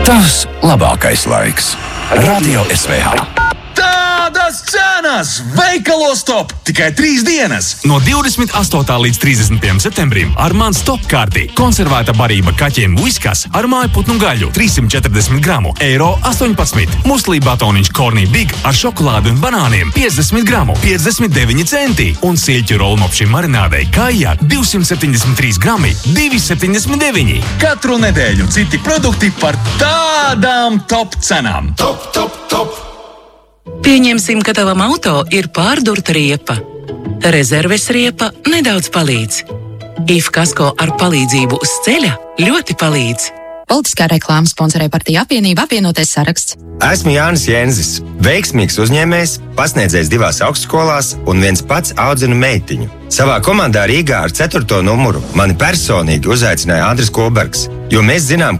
Tavs labākais laiks. Radio SVH. Tādas cenas! Veikalos top! Tikai 3 dienas! No 28. līdz 30. septembrim ar mans top kārtī konservēta barība kaķiem Whiskas ar mājputnu gaļu 340 gramu €18. Muslī batoniņš Corny Big ar šokolādi un banāniem 50 gramu 59 centi. Un sieļķu rolmopšiem marinādei Kaija 273 grami 2,79. Katru nedēļu citi produkti par tādām top cenām. Top, top, top! Pieņemsim, ka tavam auto ir pārdurta riepa. Rezerves riepa nedaudz palīdz. IF kasko ar palīdzību uz ceļa ļoti palīdz. Politiskā reklāma sponsorē partiju apvienība Apvienotais saraksts. Esmu Jānis Jenzis, veiksmīgs uzņēmējs, pasniedzējs 2 augstskolās un viens pats audzinu meitiņu. Savā komandā Rīgā ar 4. numuru mani personīgi uzaicināja Andris Kulbergs, jo mēs zinām,